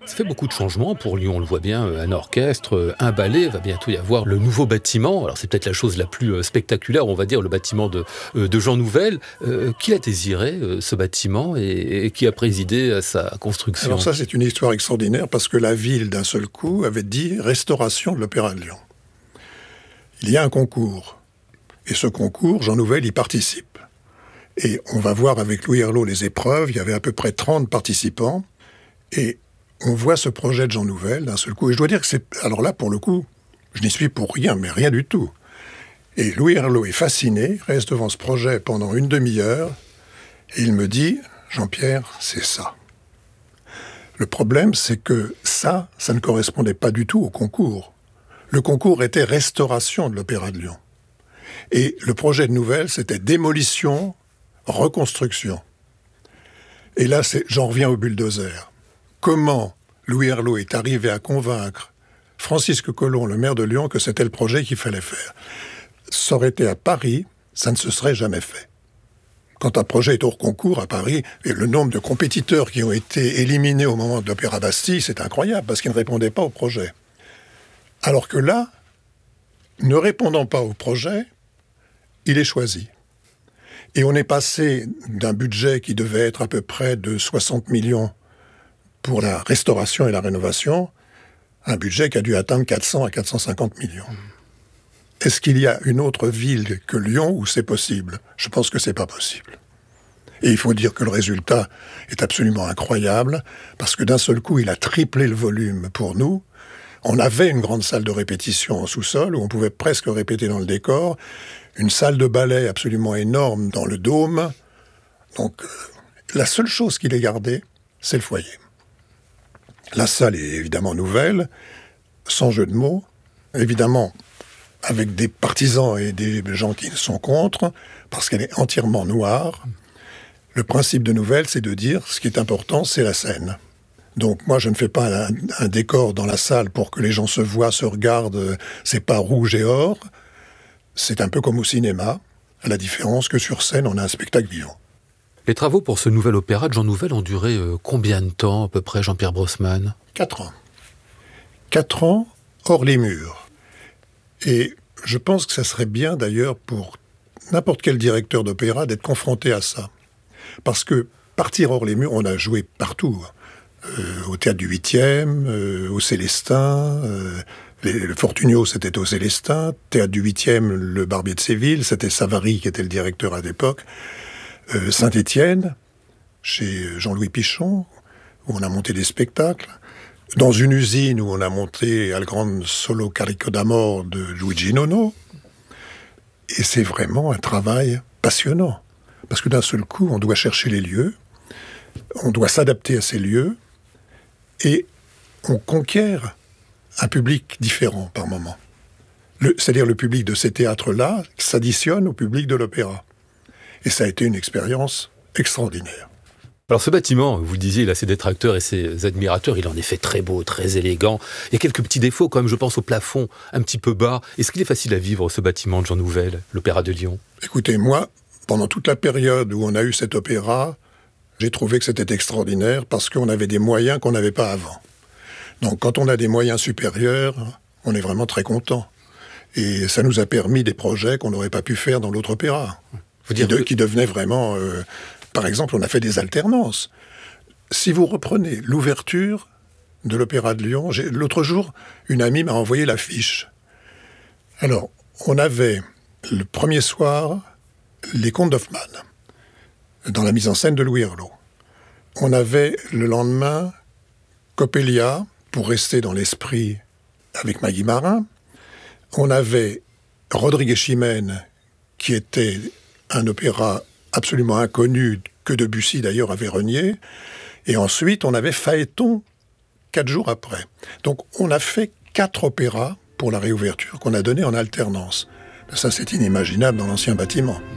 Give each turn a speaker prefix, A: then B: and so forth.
A: Ça fait beaucoup de changements pour Lyon, on le voit bien, un orchestre, un ballet, va bientôt y avoir le nouveau bâtiment. Alors c'est peut-être la chose la plus spectaculaire, on va dire, le bâtiment de Jean Nouvel. Qui a désiré ce bâtiment et qui a présidé à sa construction?
B: Alors ça, c'est une histoire extraordinaire parce que la ville, d'un seul coup, avait dit restauration de l'Opéra de Lyon. Il y a un concours. Et ce concours, Jean Nouvel y participe. Et on va voir avec Louis Herlot les épreuves. Il y avait à peu près 30 participants. Et on voit ce projet de Jean Nouvel d'un seul coup. Et je dois dire que c'est... Alors là, pour le coup, je n'y suis pour rien, mais rien du tout. Et Louis Herlot est fasciné, reste devant ce projet pendant une demi-heure. Et il me dit, Jean-Pierre, c'est ça. Le problème, c'est que ça ne correspondait pas du tout au concours. Le concours était restauration de l'Opéra de Lyon. Et le projet de Nouvel, c'était démolition, reconstruction. Et là, j'en reviens au bulldozer. Comment Louis Herlot est arrivé à convaincre Francisque Colomb, le maire de Lyon, que c'était le projet qu'il fallait faire. Ça aurait été à Paris, ça ne se serait jamais fait. Quand un projet est hors concours à Paris, et le nombre de compétiteurs qui ont été éliminés au moment de l'Opéra Bastille, c'est incroyable, parce qu'ils ne répondaient pas au projet. Alors que là, ne répondant pas au projet, il est choisi. Et on est passé d'un budget qui devait être à peu près de 60 millions pour la restauration et la rénovation, à un budget qui a dû atteindre 400 à 450 millions. Est-ce qu'il y a une autre ville que Lyon où c'est possible? Je pense que c'est pas possible. Et il faut dire que le résultat est absolument incroyable, parce que d'un seul coup, il a triplé le volume pour nous. On avait une grande salle de répétition en sous-sol, où on pouvait presque répéter dans le décor, une salle de ballet absolument énorme dans le dôme. Donc, la seule chose qu'il ait gardée, c'est le foyer. La salle est évidemment nouvelle, sans jeu de mots, évidemment avec des partisans et des gens qui sont contre, parce qu'elle est entièrement noire. Le principe de Nouvel, c'est de dire, ce qui est important, c'est la scène. Donc moi, je ne fais pas un décor dans la salle pour que les gens se voient, se regardent, c'est pas rouge et or. C'est un peu comme au cinéma, à la différence que sur scène, on a un spectacle vivant.
A: Les travaux pour ce nouvel opéra de Jean Nouvel ont duré combien de temps, à peu près, Jean-Pierre Brossman?
B: 4 ans. 4 ans, hors les murs. Et je pense que ça serait bien, d'ailleurs, pour n'importe quel directeur d'opéra, d'être confronté à ça. Parce que partir hors les murs, on a joué partout. Au Théâtre du 8e, au Célestin, le Fortunio, c'était au Célestin, Théâtre du 8e, le Barbier de Séville, c'était Savary qui était le directeur à l'époque, Saint-Étienne, chez Jean-Louis Pichon, où on a monté des spectacles, dans une usine où on a monté Al Grande Solo Carico d'Amor de Luigi Nono. Et c'est vraiment un travail passionnant. Parce que d'un seul coup, on doit chercher les lieux, on doit s'adapter à ces lieux, et on conquiert un public différent par moment. C'est-à-dire le public de ces théâtres-là s'additionne au public de l'opéra. Et ça a été une expérience extraordinaire.
A: Alors ce bâtiment, vous le disiez, il a ses détracteurs et ses admirateurs, il est en effet très beau, très élégant. Il y a quelques petits défauts quand même, je pense au plafond un petit peu bas. Est-ce qu'il est facile à vivre ce bâtiment de Jean Nouvel, l'Opéra de Lyon?
B: Écoutez, moi, pendant toute la période où on a eu cet opéra, j'ai trouvé que c'était extraordinaire parce qu'on avait des moyens qu'on n'avait pas avant. Donc quand on a des moyens supérieurs, on est vraiment très content. Et ça nous a permis des projets qu'on n'aurait pas pu faire dans l'autre opéra. Qui devenaient vraiment... Par exemple, on a fait des alternances. Si vous reprenez l'ouverture de l'Opéra de Lyon, l'autre jour, une amie m'a envoyé l'affiche. Alors, on avait le premier soir les Contes d'Hoffmann, dans la mise en scène de Louis Herlot. On avait le lendemain Coppelia, pour rester dans l'esprit avec Maggie Marin. On avait Rodrigue et Chimène, qui était un opéra absolument inconnu, que Debussy d'ailleurs avait renié. Et ensuite, on avait Phaéton 4 jours après. Donc, on a fait 4 opéras pour la réouverture qu'on a donné en alternance. Ça, c'est inimaginable dans l'ancien bâtiment.